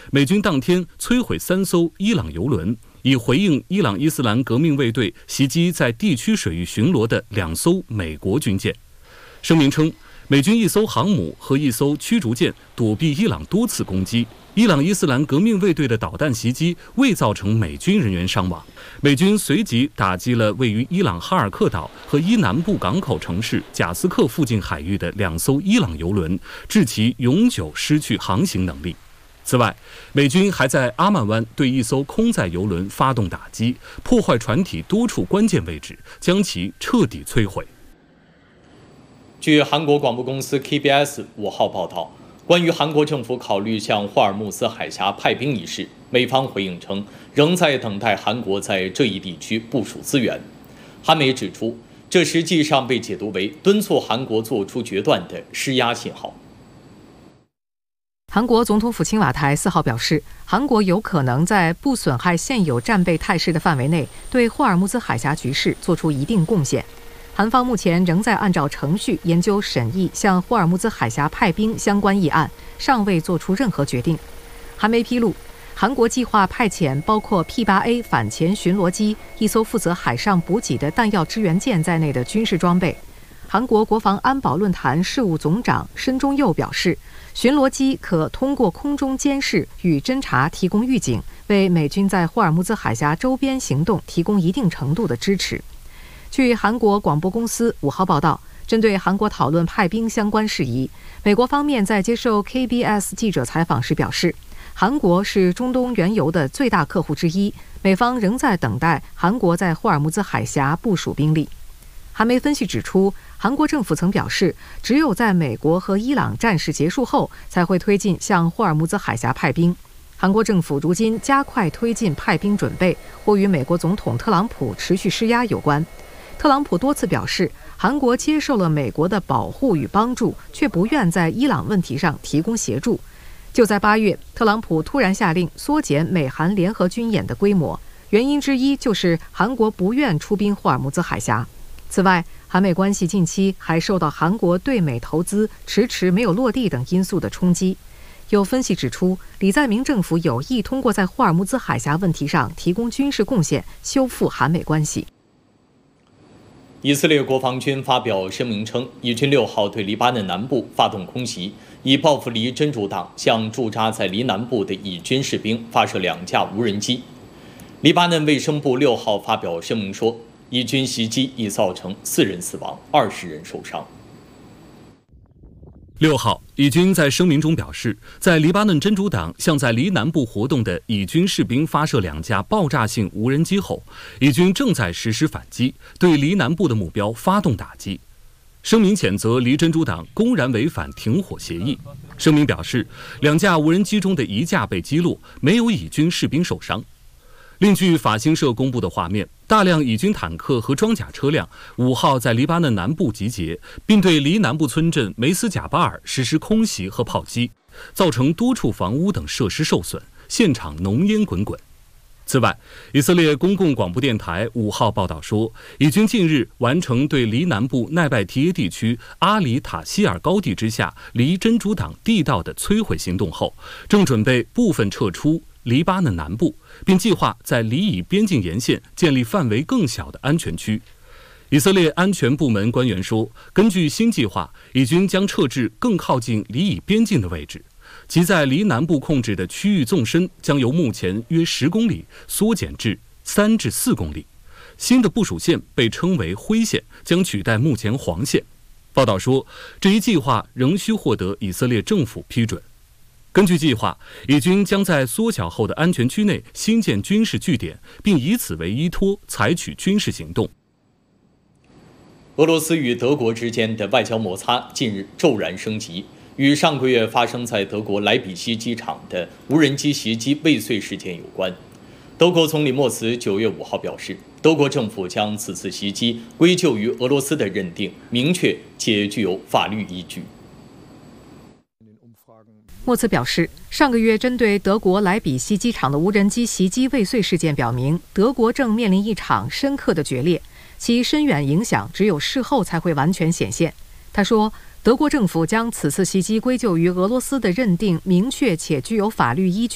美军当天摧毁3艘伊朗油轮，以回应伊朗伊斯兰革命卫队袭击在地区水域巡逻的2艘美国军舰。声明称，美军1艘航母和1艘驱逐舰躲避伊朗多次攻击，伊朗伊斯兰革命卫队的导弹袭击未造成美军人员伤亡。美军随即打击了位于伊朗哈尔克岛和伊南部港口城市贾斯克附近海域的2艘伊朗油轮，致其永久失去航行能力。此外，美军还在阿曼湾对1艘空载油轮发动打击，破坏船体多处关键位置，将其彻底摧毁。 据韩国广播公司 KBS 5号报道，关于韩国政府考虑向霍尔木兹海峡派兵一事，美方回应称，仍在等待韩国在这一地区部署资源。韩媒指出，这实际上被解读为敦促韩国做出决断的施压信号。 韩国总统府青瓦台4号表示，韩国有可能在不损害现有战备态势的范围内，对霍尔木兹海峡局势做出一定贡献。韩方目前仍在按照程序研究审议向霍尔木兹海峡派兵相关议案，尚未做出任何决定。韩媒披露，韩国计划派遣包括 P-8A 反潜巡逻机、1艘负责海上补给的弹药支援舰在内的军事装备。韩国国防安保论坛事务总长申中佑表示，巡逻机可通过空中监视与侦察提供预警，为美军在霍尔木兹海峡周边行动提供一定程度的支持。据韩国广播公司5号报道，针对韩国讨论派兵相关事宜，美国方面在接受 KBS 记者采访时表示，韩国是中东原油的最大客户之一，美方仍在等待韩国在霍尔木兹海峡部署兵力。韩媒分析指出，韩国政府曾表示，只有在美国和伊朗战事结束后，才会推进向霍尔木兹海峡派兵。韩国政府如今加快推进派兵准备，或与美国总统特朗普持续施压有关。特朗普多次表示，韩国接受了美国的保护与帮助，却不愿在伊朗问题上提供协助。就在8月，特朗普突然下令缩减美韩联合军演的规模，原因之一就是韩国不愿出兵霍尔木兹海峡。此外，韩美关系近期还受到韩国对美投资迟迟没有落地等因素的冲击。有分析指出，李在明政府有意通过在霍尔木兹海峡问题上提供军事贡献，修复韩美关系。 以色列国防军发表声明称，以军6号对黎巴嫩南部发动空袭，以报复黎真主党向驻扎在黎南部的以军士兵发射2架无人机。黎巴嫩卫生部6号发表声明说，以军袭击已造成4人死亡，20人受伤。 6号，以军在声明中表示，在黎巴嫩真主党向在黎南部活动的以军士兵发射2架爆炸性无人机后，以军正在实施反击，对黎南部的目标发动打击。声明谴责黎真主党公然违反停火协议。声明表示，2架无人机中的1架被击落，没有以军士兵受伤。另据法新社公布的画面，大量以军坦克和装甲车辆5号在黎巴嫩南部集结，并对黎南部村镇梅斯贾巴尔实施空袭和炮击，造成多处房屋等设施受损，现场浓烟滚滚。此外，以色列公共广播电台5号报道说，以军近日完成对黎南部奈拜提耶地区阿里塔希尔高地之下黎真主党地道的摧毁行动后，正准备部分撤出黎巴嫩南部，并计划在黎以边境沿线建立范围更小的安全区。以色列安全部门官员说，根据新计划，以军将撤至更靠近黎以边境的位置，其在黎南部控制的区域纵深将由目前约10公里缩减至3至4公里。新的部署线被称为灰线，将取代目前黄线。报道说，这一计划仍需获得以色列政府批准。根据计划，以军将在缩小后的安全区内新建军事据点，并以此为依托采取军事行动。 俄罗斯与德国之间的外交摩擦近日骤然升级，与上个月发生在德国莱比锡机场的无人机袭击未遂事件有关。德国总理默茨9月5号表示，德国政府将此次袭击归咎于俄罗斯的认定明确且具有法律依据。 默茨表示，上个月针对德国莱比锡机场的无人机袭击未遂事件表明，德国正面临一场深刻的决裂，其深远影响只有事后才会完全显现。他说，德国政府将此次袭击归咎于俄罗斯的认定明确且具有法律依据。